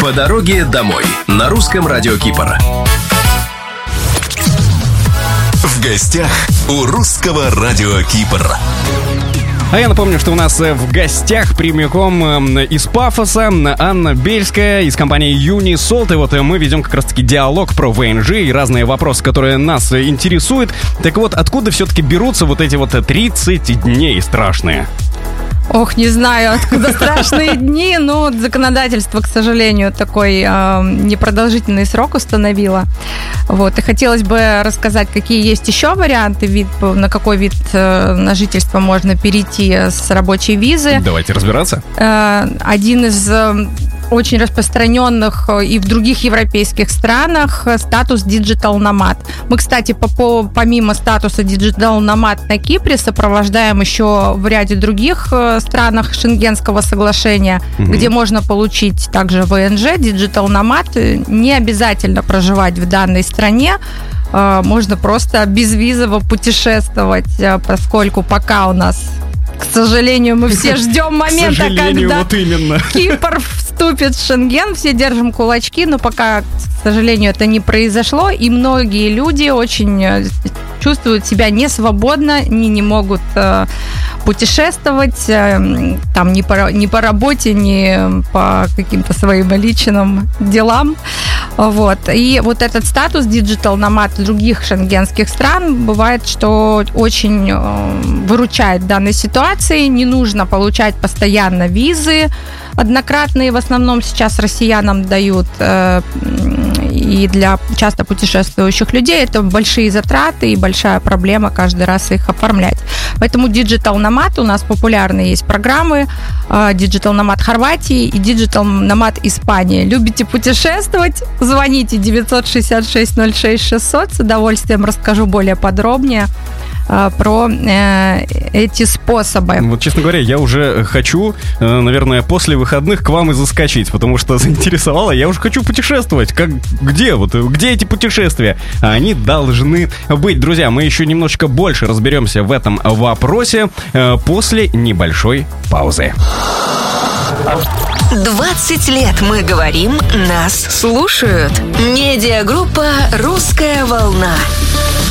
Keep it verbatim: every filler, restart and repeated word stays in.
По дороге домой на русском радио Кипр. В гостях у русского радио Кипр. А я напомню, что у нас в гостях прямиком из Пафоса Анна Бельская из компании Юнисолт. И вот мы ведем как раз-таки диалог про ВНЖ и разные вопросы, которые нас интересуют. Так вот, откуда все-таки берутся вот эти вот тридцать дней страшные? Ох, не знаю, откуда страшные дни, но законодательство, к сожалению, такой э, непродолжительный срок установило. Вот, и хотелось бы рассказать, какие есть еще варианты, вид, на какой вид э, на жительство можно перейти с рабочей визы. Давайте разбираться. Э, один из э, очень распространенных и в других европейских странах статус Digital Nomad. Мы, кстати, по, по, помимо статуса Digital Nomad на Кипре сопровождаем еще в ряде других странах Шенгенского соглашения, mm-hmm. где можно получить также ВНЖ, Digital Nomad. Не обязательно проживать в данной стране. Можно просто безвизово путешествовать, поскольку пока у нас, к сожалению, мы все ждем момента, когда вот именно. Кипр вступит в Шенген, все держим кулачки, но пока, к сожалению, это не произошло, и многие люди очень чувствуют себя несвободно, они не могут э, путешествовать, э, там ни по, ни по работе, ни по каким-то своим личным делам. Вот. И вот этот статус Digital Nomad других шенгенских стран бывает, что очень э, выручает в данной ситуации. Не нужно получать постоянно визы однократные, в основном сейчас россиянам дают, э, и для часто путешествующих людей это большие затраты и большая проблема каждый раз их оформлять. Поэтому Digital Nomad, у нас популярные есть программы, э, Digital Nomad Хорватии и Digital Nomad Испании. Любите путешествовать? Звоните девятьсот шестьдесят шесть ноль шесть шестьсот, с удовольствием расскажу более подробнее про э, эти способы. Вот, честно говоря, я уже хочу, э, наверное, после выходных к вам и заскочить, потому что заинтересовало, я уже хочу путешествовать. Как, где, вот, где эти путешествия? Они должны быть. Друзья, мы еще немножечко больше разберемся в этом вопросе э, после небольшой паузы. двадцать лет мы говорим, нас слушают. Медиагруппа «Русская волна».